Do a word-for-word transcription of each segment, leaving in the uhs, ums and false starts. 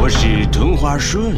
我是滕华顺。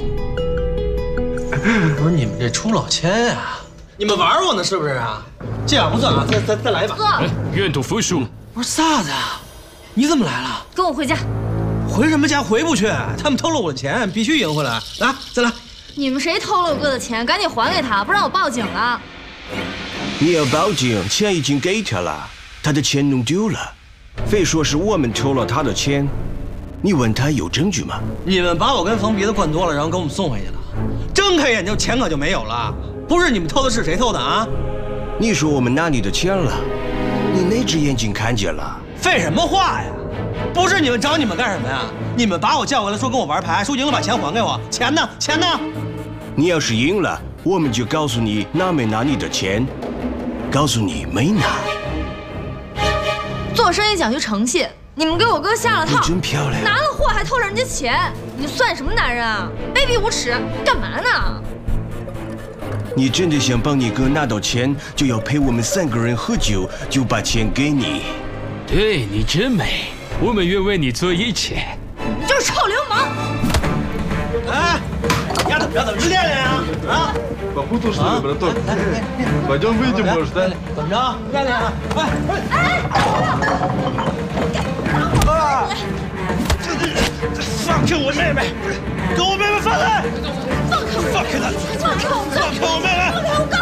不是你们这出老千呀、啊？你们玩我呢是不是啊？这样不算啊，再再再来一把。 哥， 愿赌服输。 不是萨子，你怎么来了？ 跟我回家。 回什么家？回不去，他们偷了我的钱，必须赢回来。来，再来。 你们谁偷了我哥的钱？赶紧还给他，不然我报警了。 你要报警，钱已经给他了，他的钱弄丢了，非说是我们偷了他的钱。你问他有证据吗？ 你们把我跟冯鼻子灌多了，然后给我们送回去了。睁开眼就钱可就没有了。不是你们偷的，是谁偷的啊？ 你说我们拿你的钱了，你哪只眼睛看见了？ 废什么话呀！不是你们找你们干什么呀？你们把我叫回来说跟我玩牌，说赢了把钱还给我，钱呢？钱呢？ 你要是赢了，我们就告诉你拿没拿你的钱，告诉你没拿。 做生意讲究诚信，你们给我哥下了套， 你真漂亮， 拿了货还偷了人家钱，你算什么男人啊？卑鄙无耻，干嘛呢？ 你真的想帮你哥拿到钱，就要陪我们三个人喝酒，就把钱给你。 对你真美，我们愿为你做一切。 你就是臭流氓！ 哎，丫怎么着？怎么是练练啊？啊？ Попутал, что ли, браток? Пойдем выйдем, может, а? 怎么着？练练啊！哎哎！啊！放开我妹妹！给我妹妹放开！ 放开我！ 放开她！ 放开我！ 放开我妹妹！ 放开我！